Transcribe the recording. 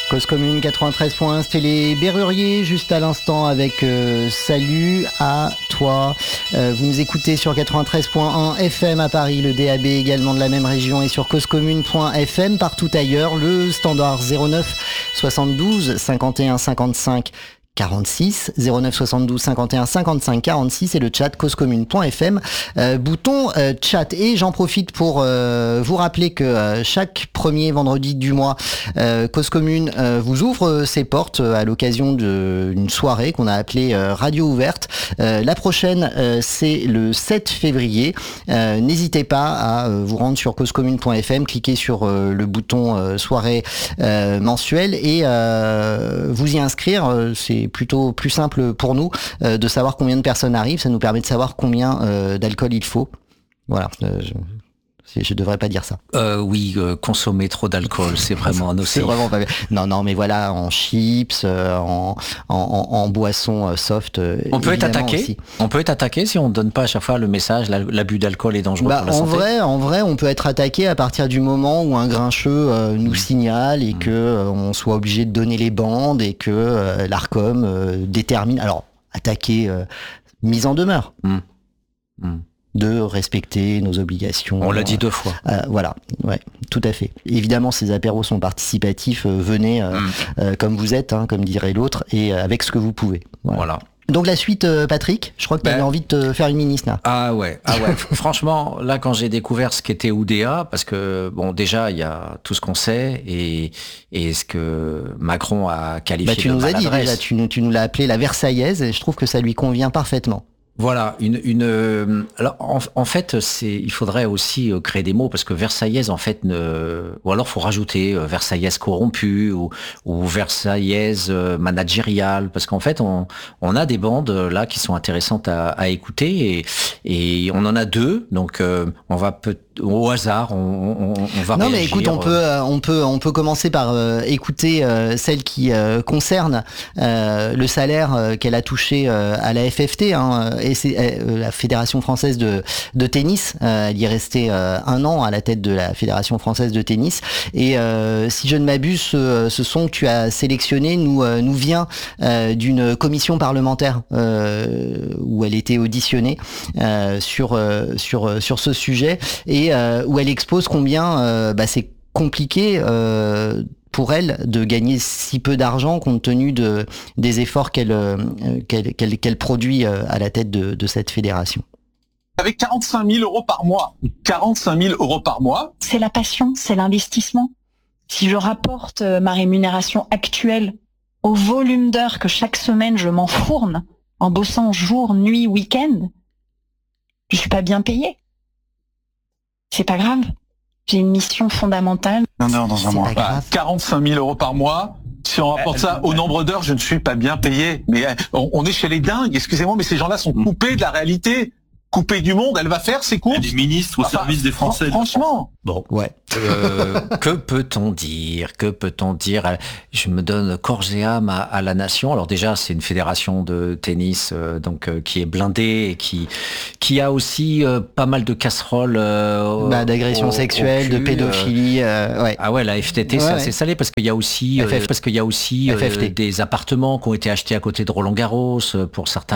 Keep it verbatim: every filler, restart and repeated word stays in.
Cause commune quatre-vingt-treize point un, c'était les Berruriers juste à l'instant avec euh, Salut à toi. Euh, vous nous écoutez sur quatre-vingt-treize point un F M à Paris, le D A B également de la même région et sur cause commune point F M partout ailleurs. Le standard zéro neuf soixante-douze cinquante et un cinquante-cinq quarante-six, zéro neuf soixante-douze cinquante et un cinquante-cinq quarante-six et le chat cause commune point F M, euh, bouton euh, chat. Et j'en profite pour euh, vous rappeler que euh, chaque premier vendredi du mois, euh, Cause Commune euh, vous ouvre ses portes euh, à l'occasion d'une soirée qu'on a appelée euh, Radio Ouverte. Euh, la prochaine, euh, c'est le sept février. Euh, N'hésitez pas à euh, vous rendre sur cause commune point F M, cliquez sur euh, le bouton euh, soirée euh, mensuelle et euh, vous y inscrire. Euh, c'est plutôt plus simple pour nous euh, de savoir combien de personnes arrivent. Ça nous permet de savoir combien euh, d'alcool il faut. Voilà. Euh, je... Je devrais pas dire ça. Euh, oui, euh, consommer trop d'alcool, c'est vraiment nocif. C'est vraiment pas bien. Non, non, mais voilà, en chips, euh, en, en, en, en boisson euh, soft. Euh, on peut être attaqué. Aussi. On peut être attaqué si on ne donne pas à chaque fois le message. L'abus d'alcool est dangereux bah, pour la en santé. Vrai, en vrai, on peut être attaqué à partir du moment où un grincheux euh, nous mmh. signale et mmh. que euh, on soit obligé de donner les bandes et que euh, l'Arcom euh, détermine. Alors, attaquer, euh, mise en demeure. Mmh. Mmh. de respecter nos obligations. On l'a dit deux fois. Euh, voilà, ouais, tout à fait. Évidemment, ces apéros sont participatifs. Euh, venez euh, mm. euh, comme vous êtes, hein, comme dirait l'autre, et euh, avec ce que vous pouvez. Voilà. voilà. Donc la suite, euh, Patrick, je crois que tu avais ben, envie de te faire une ministre. Là. Ah ouais, ah ouais. Franchement, là, quand j'ai découvert ce qu'était Oudéa, parce que bon, déjà, il y a tout ce qu'on sait et, et ce que Macron a qualifié bah, tu de nous as dit maladresse. déjà, tu, tu nous l'as appelé la Versaillaise, et je trouve que ça lui convient parfaitement. Voilà, une, une. Alors, en, en fait, c'est, il faudrait aussi créer des mots parce que Versaillaise, en fait, ne, ou alors faut rajouter Versaillaise corrompue ou, ou Versaillaise managériale, parce qu'en fait, on, on a des bandes là qui sont intéressantes à, à écouter et, et on en a deux, donc euh, on va peut au hasard, on, on, on va. Non, réagir. mais écoute, on peut, euh, on peut, on peut commencer par euh, écouter euh, celle qui euh, concerne euh, le salaire euh, qu'elle a touché euh, à la F F T. Hein, et c'est euh, la Fédération française de, de tennis. Euh, elle y est restée euh, un an à la tête de la Fédération française de tennis. Et euh, si je ne m'abuse, ce, ce son que tu as sélectionné nous, euh, nous vient euh, d'une commission parlementaire euh, où elle était auditionnée euh, sur, euh, sur, sur ce sujet et euh, où elle expose combien euh, bah, c'est compliqué euh, pour elle de gagner si peu d'argent compte tenu de, des efforts qu'elle euh, qu'elle, qu'elle, qu'elle produit euh, à la tête de, de cette fédération. Avec quarante-cinq mille euros par mois, quarante-cinq mille euros par mois. C'est la passion, c'est l'investissement. Si je rapporte ma rémunération actuelle au volume d'heures que chaque semaine je m'enfourne en bossant jour, nuit, week-end, je suis pas bien payée. C'est pas grave. J'ai une mission fondamentale. Non, non, dans un mois. Bah, quarante-cinq mille euros par mois. Si on rapporte ça au nombre d'heures, je ne suis pas bien payé. Mais on, on est chez les dingues. Excusez-moi, mais ces gens-là sont coupés de la réalité. Coupée du monde, elle va faire ses courses. Des ministres au enfin, service des Français. Franchement. Bon, ouais. Euh, que peut-on dire Que peut-on dire Je me donne corps et âme à, à la nation. Alors déjà, c'est une fédération de tennis euh, donc euh, qui est blindée et qui qui a aussi euh, pas mal de casseroles. Euh, bah, d'agression sexuelle, de pédophilie. Euh, ouais. Ah ouais, la F T T, ouais, c'est ouais. assez salé parce qu'il y a aussi euh, parce qu'il y a aussi euh, des appartements qui ont été achetés à côté de Roland Garros pour certains.